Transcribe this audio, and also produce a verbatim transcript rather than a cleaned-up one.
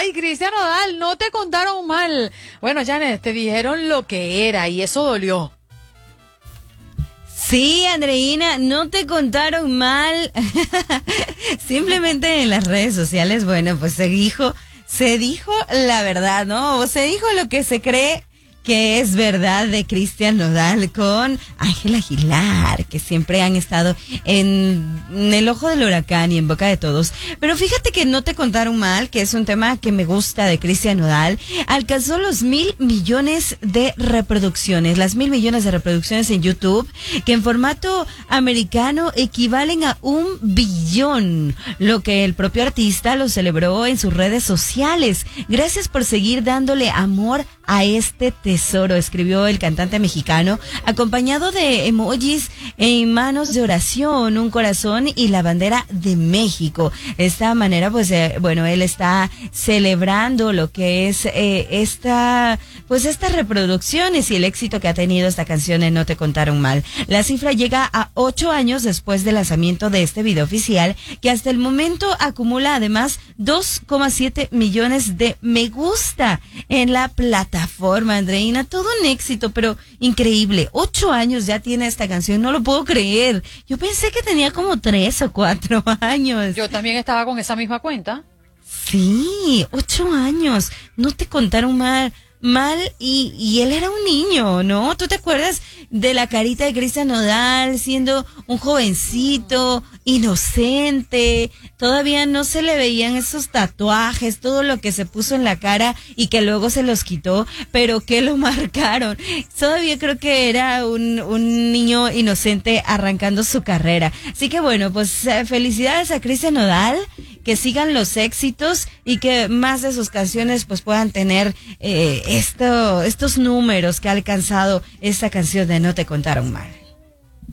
Ay, Cristian Nodal, no te contaron mal. Bueno, Janet, te dijeron lo que era y eso dolió. Sí, Andreina, no te contaron mal. Simplemente en las redes sociales, bueno, pues se dijo, se dijo la verdad, ¿no? O se dijo lo que se cree que es verdad de Cristian Nodal con Ángela Aguilar, que siempre han estado en, en el ojo del huracán y en boca de todos. Pero fíjate que no te contaron mal, que es un tema que me gusta de Cristian Nodal. Alcanzó los mil millones de reproducciones, las mil millones de reproducciones en YouTube, que en formato americano equivalen a un billón, lo que el propio artista lo celebró en sus redes sociales. Gracias por seguir dándole amor a este tesoro, escribió el cantante mexicano, acompañado de emojis en manos de oración, un corazón y la bandera de México. De esta manera, pues, eh, bueno, él está celebrando lo que es eh, esta, pues, estas reproducciones y el éxito que ha tenido esta canción en No Te Contaron Mal. La cifra llega a ocho años después del lanzamiento de este video oficial, que hasta el momento acumula además dos coma siete millones de me gusta en la plataforma. Plataforma, Andreina, todo un éxito, pero increíble. Ocho años ya tiene esta canción, no lo puedo creer. Yo pensé que tenía como tres o cuatro años. Yo también estaba con esa misma cuenta. Sí, ocho años. No te contaron mal. mal y, y él era un niño, ¿no? ¿Tú te acuerdas de la carita de Cristian Nodal siendo un jovencito, inocente? Todavía no se le veían esos tatuajes, todo lo que se puso en la cara y que luego se los quitó, pero que lo marcaron. Todavía creo que era un, un niño inocente arrancando su carrera. Así que bueno, pues eh, felicidades a Cristian Nodal, que sigan los éxitos y que más de sus canciones pues puedan tener eh, esto, estos números que ha alcanzado esta canción de No Te Contaron Mal.